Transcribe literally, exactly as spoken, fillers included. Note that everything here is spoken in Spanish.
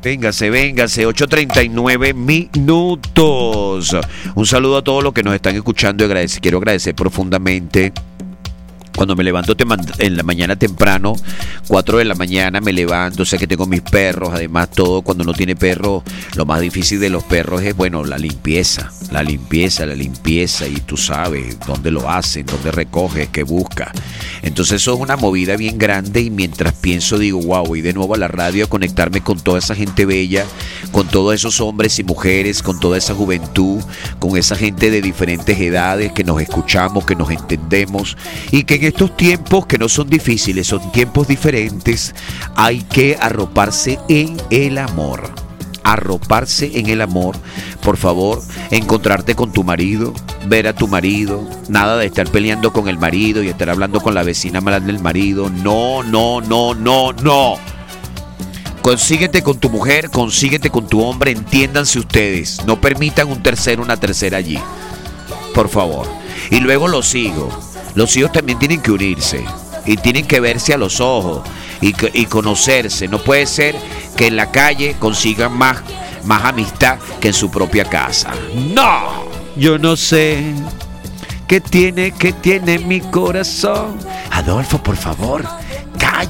Véngase, véngase, ocho treinta y nueve minutos. Un saludo a todos los que nos están escuchando y agradece, quiero agradecer profundamente. Cuando me levanto en la mañana temprano, cuatro de la mañana me levanto, sé que tengo mis perros, además todo, cuando no tiene perro, lo más difícil de los perros es, bueno, la limpieza, la limpieza, la limpieza, y tú sabes dónde lo hacen, dónde recoges, qué busca. Entonces eso es una movida bien grande y mientras pienso digo, wow, voy de nuevo a la radio a conectarme con toda esa gente bella, con todos esos hombres y mujeres, con toda esa juventud, con esa gente de diferentes edades que nos escuchamos, que nos entendemos y que en estos tiempos que no son difíciles, son tiempos diferentes, hay que arroparse en el amor. Arroparse en el amor, por favor, encontrarte con tu marido, ver a tu marido, nada de estar peleando con el marido y estar hablando con la vecina mal del marido. No, no, no, no, no. Consíguete con tu mujer, consíguete con tu hombre, entiéndanse ustedes, no permitan un tercero, una tercera allí, por favor. Y luego los hijos. Los hijos también tienen que unirse y tienen que verse a los ojos y, y conocerse. No puede ser que en la calle consigan más, más amistad que en su propia casa. ¡No! Yo no sé qué tiene, qué tiene mi corazón. Adolfo, por favor.